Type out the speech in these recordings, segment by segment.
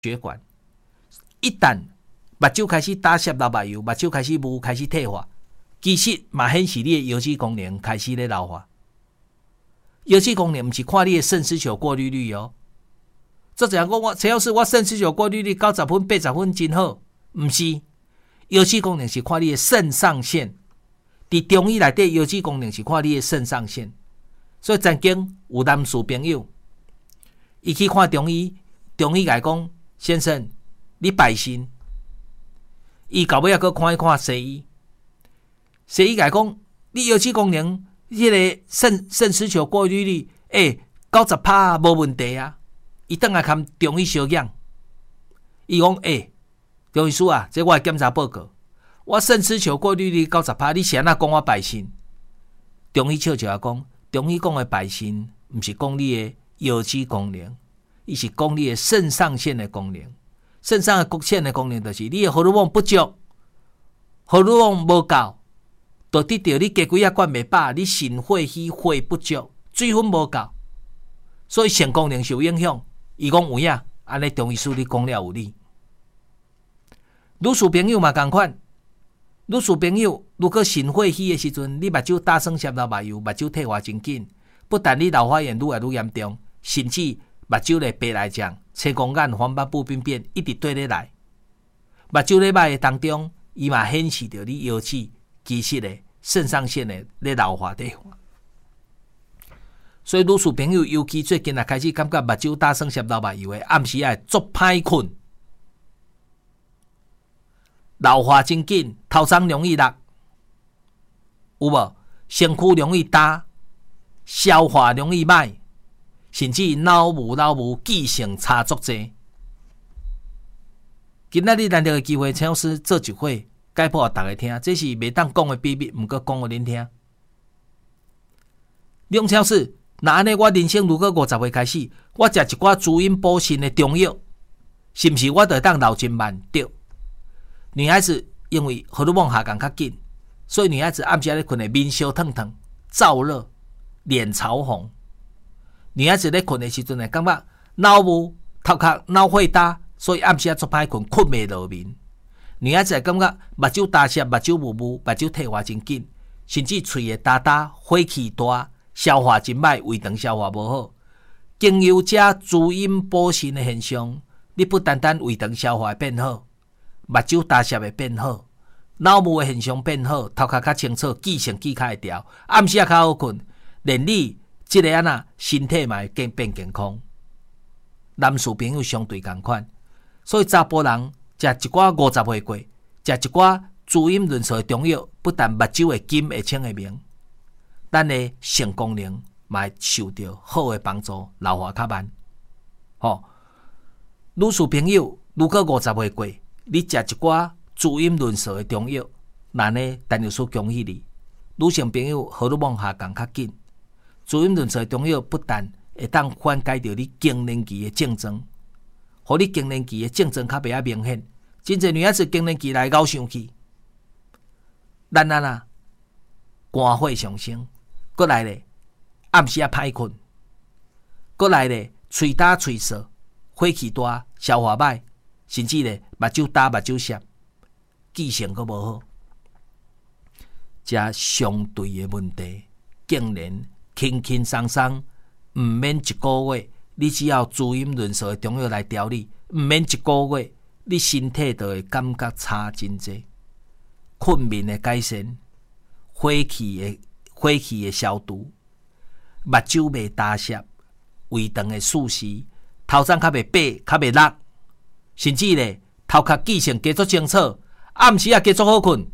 血管。一旦目睭开始打摄到目油，目睭开始雾，开始退化，其实嘛显示你的油脂功能开始咧老化。油脂功能不是看你的肾丝球过滤率哦。作者讲我陈老师，我肾丝球过滤率90分、80分真好，不是。油脂功能是看你的肾上腺。伫中医内底，油脂功能是看你的肾上腺。所以曾经有男士朋友，伊去看中医，中医甲伊讲，先生，你败肾。伊到尾还看一看西医，西医甲伊讲，你油脂功能，迄个肾丝球过滤率，90%无问题啊。伊倒来看中医小样，伊讲中医师啊，这我的检查报告，我肾丝球过滤率90%，你是安怎讲我败肾？中医笑笑讲，中医讲的败肾，毋是讲你的油脂功能，伊是讲你的肾上腺的功能。肾上腺的功能就是你的荷尔蒙不足，荷尔蒙无够，导致到你加几啊管袂饱，你肾血虚血不足，水分无够，所以肾功能受影响。伊讲有影，安尼中医师你讲了有理。女士朋友嘛同款，女士朋友如果肾血虚的时阵，你目睭打算摄到目油，目睭退化真紧，不但你老花眼愈来愈严重，甚至目睭咧白内障、青光眼、黄斑部病变一直对咧来。目睭咧歹的当中，伊嘛显示着你油脂其实咧肾上腺咧咧老化退化。所以女士朋友尤其最近开始感觉目睭打算摄到目油的，暗时啊足歹困，老化真紧，头鬃容易落，有无？身躯容易焦，消化容易歹，甚至脑雾记性差足济。今仔日难得的机会，陈老师做一回解剖给大家听，这是袂当讲的秘密，毋过讲给恁听。梁陈老师，那安尼我人生如果50岁开始，我食一寡滋阴补肾的中药，是毋是我就会当老真慢？对。女孩子因为荷尔蒙下降较紧，所以女孩子暗时咧困的面烧烫烫、燥热、脸潮红。女孩子咧困的时阵会感觉脑雾、头壳脑血大，所以暗时足歹困，困袂落眠。女孩子会感觉目睭大涩、目睭雾雾、目睭退化真紧，甚至喙会焦焦、火气大、消化真歹、胃肠消化无好。经由这滋阴补肾的现象，你不单单胃肠消化会变好，目睭大涩会变好，脑雾的现象变好，头壳较清楚，记性记较会调，暗时较好困，连你这个身体嘛会变健康。男士朋友相对同款，所以查甫人食一寡50岁过，食一寡滋阴润燥的中药，不但目睭会金会清会明，咱的肾功能嘛会受到好的帮助，老化较慢。女士朋友如果50岁过，你食一寡滋阴润燥的中药，那呢，陈老师恭喜你。女性朋友荷尔蒙下降较紧，滋阴润燥的中药不但会当缓解到你更年期的症状，互你更年期的症状较袂遐明显。真侪女孩子更年期来熬生气，咱肝火上升，过来咧暗时歹困，过来咧喙焦喙涩，火气大，消化歹，甚至咧目睭焦目睭涩，记性阁无好。这相对的问题，竟然轻轻松松，毋免一个月，你只要滋阴润燥的中药来调理，毋免一个月，你身体就会感觉差真济，困眠的改善，火气的消除，目睭袂大涩，胃肠的舒适，头鬃较袂白，较袂落，甚至咧头壳记性加足清楚，暗时加足好困。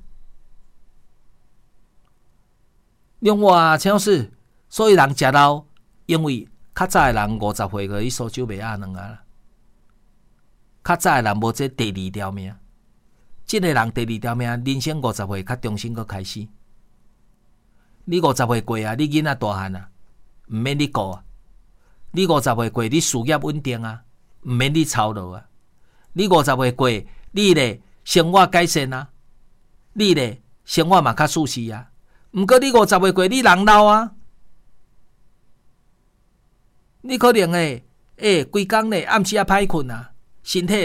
另外，陈老师，所以人食老，因为较早的人50岁个，伊烧酒袂压两啦。较早的人无这第二条命，这个人第二条命，人生50岁较重新搁开始。你50岁过啊，你囡仔大汉啊，毋免你顾啊。你50岁过，你事业稳定啊，毋免你操劳啊。你50岁过，你咧生活改善啊，你咧生活嘛较舒适啊。毋过你50岁过，你人老啊，你可能规工咧暗时歹困啊， 身体